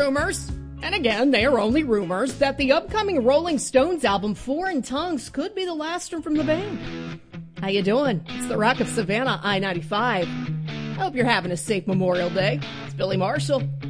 rumors, and again, they are only rumors, that the upcoming Rolling Stones album, Foreign Tongues, could be the last one from the band. How you doing? It's the Rock of Savannah, I-95. I hope you're having a safe Memorial Day. It's Billy Marshall.